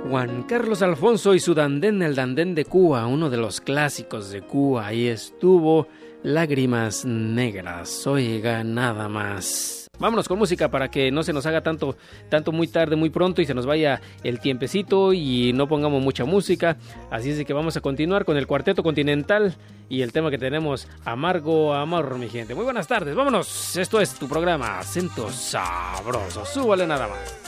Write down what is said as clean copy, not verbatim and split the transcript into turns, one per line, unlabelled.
Juan Carlos Alfonso y su Dandén, el Dandén de Cuba, uno de los clásicos de Cuba. Ahí estuvo Lágrimas Negras, oiga nada más. Vámonos con música para que no se nos haga tanto muy tarde, muy pronto y se nos vaya el tiempecito y no pongamos mucha música. Así es que vamos a continuar con el Cuarteto Continental y el tema que tenemos, Amargo Amor, mi gente. Muy buenas tardes, vámonos. Esto es tu programa, Acento Sabroso. Súbale nada más.